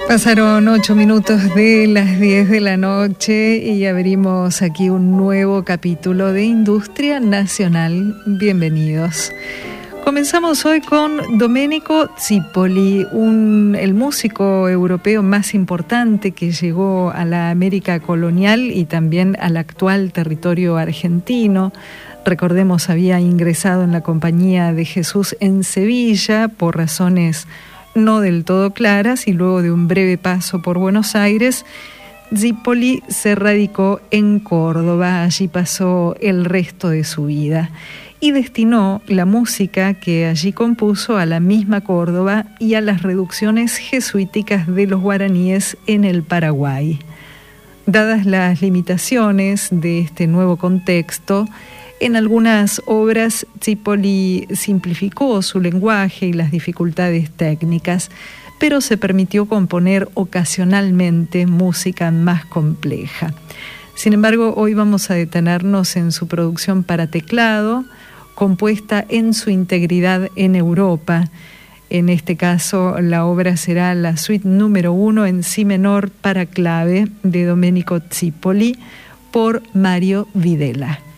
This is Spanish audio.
Pasaron 8 minutos de las 10 de la noche y abrimos aquí un nuevo capítulo de Industria Nacional. Bienvenidos. Comenzamos hoy con Domenico Zipoli, el músico europeo más importante que llegó a la América colonial y también al actual territorio argentino. Recordemos, había ingresado en la Compañía de Jesús en Sevilla por razones no del todo claras, y luego de un breve paso por Buenos Aires, Zipoli se radicó en Córdoba. Allí pasó el resto de su vida y destinó la música que allí compuso a la misma Córdoba y a las reducciones jesuíticas de los guaraníes en el Paraguay. Dadas las limitaciones de este nuevo contexto, en algunas obras Zipoli simplificó su lenguaje y las dificultades técnicas, pero se permitió componer ocasionalmente música más compleja. Sin embargo, hoy vamos a detenernos en su producción para teclado, compuesta en su integridad en Europa. En este caso, la obra será la suite número 1 en si menor para clave de Domenico Zipoli por Mario Videla.